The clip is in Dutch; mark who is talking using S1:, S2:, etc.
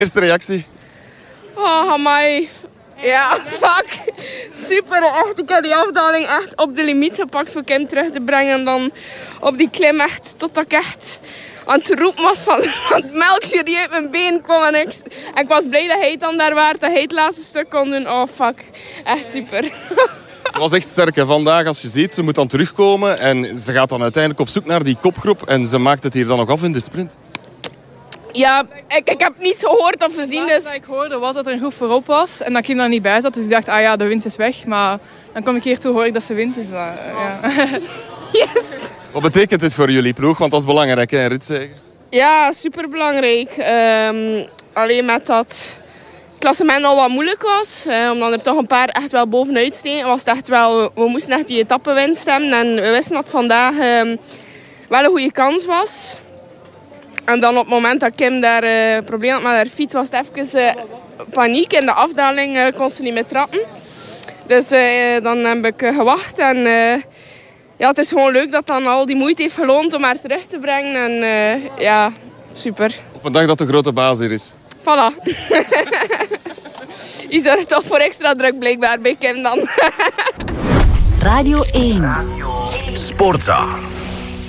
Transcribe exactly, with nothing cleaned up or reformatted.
S1: Eerste reactie?
S2: Oh, amai. Ja, fuck. Super, echt. Ik heb die afdaling echt op de limiet gepakt voor Kim terug te brengen. En dan op die klim echt, totdat ik echt aan het roepen was van het melkje die uit mijn been kwam. En ik, en ik was blij dat hij dan daar was, dat hij het laatste stuk kon doen. Oh, fuck. Echt super.
S1: Ze was echt sterk. Hè. Vandaag, als je ziet, ze moet dan terugkomen. En ze gaat dan uiteindelijk op zoek naar die kopgroep. En ze maakt het hier dan nog af in de sprint.
S2: Ja, ik, ik heb niets gehoord of gezien. Dus...
S3: Wat ik hoorde was dat er een groep voorop was. En dat Kim er niet bij zat. Dus ik dacht, ah ja, de winst is weg. Maar dan kom ik hier toe, hoor ik dat ze wint. Dus dat, ja.
S2: Yes!
S1: Wat betekent dit voor jullie ploeg? Want dat is belangrijk, hè, een ritzege.
S2: Ja, superbelangrijk. Um, alleen met dat het klassement al wat moeilijk was. Uh, omdat er toch een paar echt wel bovenuit steken. Was het echt wel, we moesten echt die etappewinst hebben. En we wisten dat vandaag um, wel een goede kans was. En dan op het moment dat Kim daar uh, een probleem had met haar fiets, was het even uh, paniek. In de afdaling uh, kon ze niet meer trappen. Dus uh, dan heb ik uh, gewacht. En uh, ja, het is gewoon leuk dat dan al die moeite heeft geloond om haar terug te brengen. En uh, ja, super.
S1: Op een dag dat de grote baas hier is.
S2: Voilà. Je zorgt toch voor extra druk blijkbaar bij Kim dan.
S4: Radio één.
S5: Sportza.